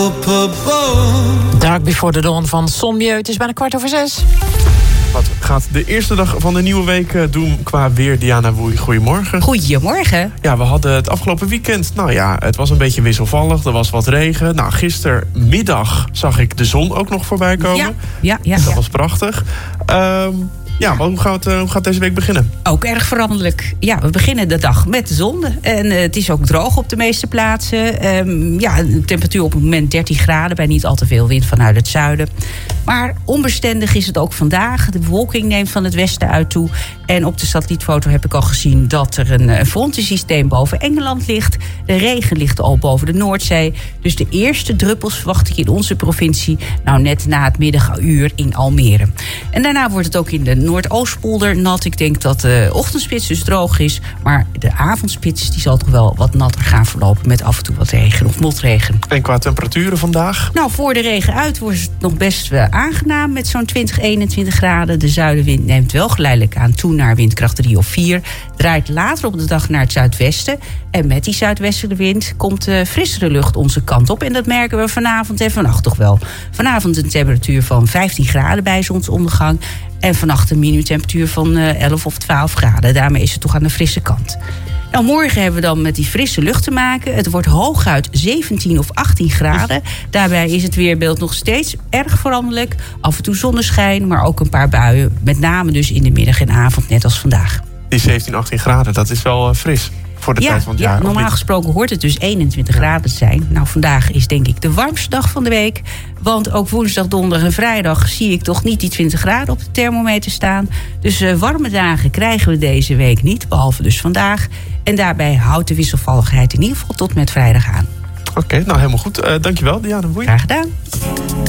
Dark Before the Dawn van Son Mieu. Het is bijna 6:15. Wat gaat de eerste dag van de nieuwe week doen qua weer? Diana Woei, goedemorgen. Goedemorgen. Ja, we hadden het afgelopen weekend. Nou ja, het was een beetje wisselvallig. Er was wat regen. Nou, gistermiddag zag ik de zon ook nog voorbij komen. Ja. Dat was prachtig. Maar hoe gaat deze week beginnen? Ook erg veranderlijk. Ja, we beginnen de dag met de zon. En het is ook droog op de meeste plaatsen. De temperatuur op het moment 13 graden... bij niet al te veel wind vanuit het zuiden. Maar onbestendig is het ook vandaag. De bewolking neemt van het westen uit toe. En op de satellietfoto heb ik al gezien... dat er een frontensysteem boven Engeland ligt. De regen ligt al boven de Noordzee. Dus de eerste druppels verwacht ik in onze provincie... nou net na het middaguur in Almere. En daarna wordt het ook in de Noordoostpolder nat. Ik denk dat de ochtendspits dus droog is. Maar de avondspits die zal toch wel wat natter gaan verlopen... met af en toe wat regen of motregen. En qua temperaturen vandaag? Nou, voor de regen uit wordt het nog best aangenaam... met zo'n 20, 21 graden. De zuidenwind neemt wel geleidelijk aan toe naar windkracht 3 of 4. Draait later op de dag naar het zuidwesten. En met die zuidwestelijke wind komt frissere lucht onze kant op. En dat merken we vanavond en vannacht toch wel. Vanavond een temperatuur van 15 graden bij zonsondergang... En vannacht een minutemperatuur van 11 of 12 graden. Daarmee is het toch aan de frisse kant. Nou, morgen hebben we dan met die frisse lucht te maken. Het wordt hooguit 17 of 18 graden. Daarbij is het weerbeeld nog steeds erg veranderlijk. Af en toe zonneschijn, maar ook een paar buien. Met name dus in de middag en avond, net als vandaag. Die 17, 18 graden, dat is wel fris. Voor de tijd van het jaar. Ja, normaal gesproken hoort het dus 21 graden te zijn. Nou, vandaag is denk ik de warmste dag van de week. Want ook woensdag, donderdag en vrijdag zie ik toch niet die 20 graden op de thermometer staan. Dus warme dagen krijgen we deze week niet, behalve dus vandaag. En daarbij houdt de wisselvalligheid in ieder geval tot met vrijdag aan. Oké, nou helemaal goed. Dankjewel, Diana Woei. Graag gedaan.